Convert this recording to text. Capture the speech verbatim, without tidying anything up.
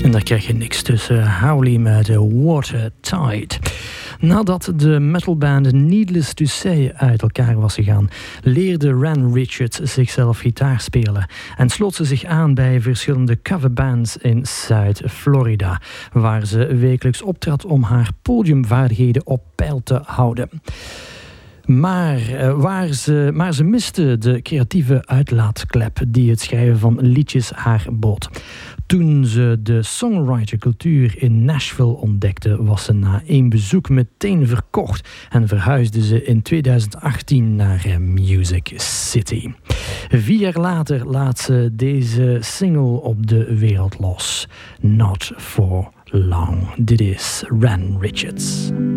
En daar krijg je niks tussen. Howley met Watertide. Nadat de metalband Needless to Say uit elkaar was gegaan, leerde Ran Richards zichzelf gitaar spelen en sloot ze zich aan bij verschillende coverbands in Zuid-Florida, waar ze wekelijks optrad om haar podiumvaardigheden op peil te houden. Maar, waar ze, maar ze miste de creatieve uitlaatklep die het schrijven van liedjes haar bood. Toen ze de songwritercultuur in Nashville ontdekte, was ze na één bezoek meteen verkocht en verhuisde ze in tweeduizend achttien naar Music City. Vier jaar later laat ze deze single op de wereld los. Not for long. Dit is Ran Richards.